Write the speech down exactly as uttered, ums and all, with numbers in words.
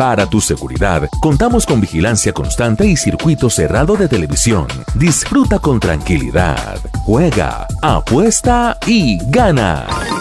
Para tu seguridad, contamos con vigilancia constante y circuito cerrado de televisión. Disfruta con tranquilidad. Juega, apuesta y gana.